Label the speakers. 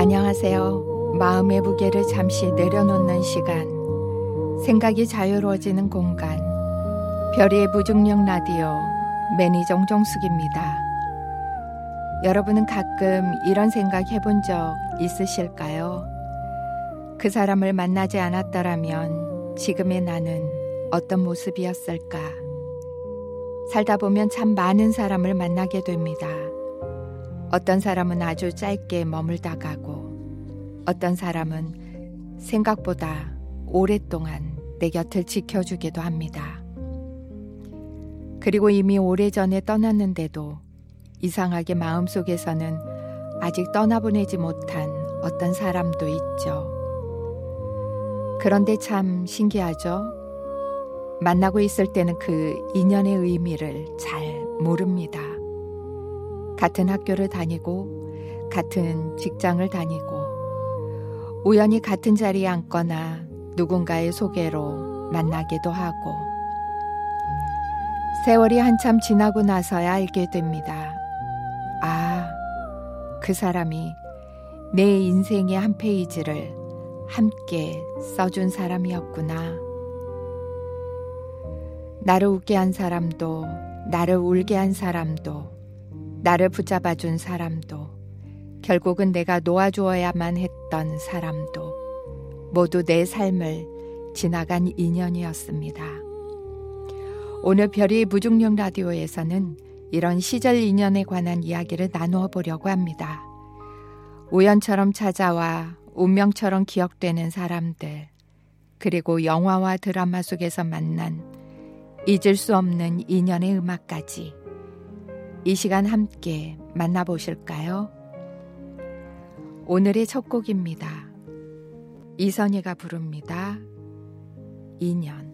Speaker 1: 안녕하세요. 마음의 무게를 잠시 내려놓는 시간, 생각이 자유로워지는 공간, 별이의 무중력 라디오 매니저 정숙입니다. 여러분은 가끔 이런 생각 해본 적 있으실까요? 그 사람을 만나지 않았더라면 지금의 나는 어떤 모습이었을까? 살다 보면 참 많은 사람을 만나게 됩니다. 어떤 사람은 아주 짧게 머물다 가고, 어떤 사람은 생각보다 오랫동안 내 곁을 지켜주기도 합니다. 그리고 이미 오래전에 떠났는데도 이상하게 마음속에서는 아직 떠나보내지 못한 어떤 사람도 있죠. 그런데 참 신기하죠? 만나고 있을 때는 그 인연의 의미를 잘 모릅니다. 같은 학교를 다니고 같은 직장을 다니고 우연히 같은 자리에 앉거나 누군가의 소개로 만나기도 하고, 세월이 한참 지나고 나서야 알게 됩니다. 아, 그 사람이 내 인생의 한 페이지를 함께 써준 사람이었구나. 나를 웃게 한 사람도, 나를 울게 한 사람도, 나를 붙잡아준 사람도, 결국은 내가 놓아주어야만 했던 사람도 모두 내 삶을 지나간 인연이었습니다. 오늘 별이 무중력 라디오에서는 이런 시절 인연에 관한 이야기를 나누어 보려고 합니다. 우연처럼 찾아와 운명처럼 기억되는 사람들, 그리고 영화와 드라마 속에서 만난 잊을 수 없는 인연의 음악까지 이 시간 함께 만나보실까요? 오늘의 첫 곡입니다. 이선희가 부릅니다. 인연.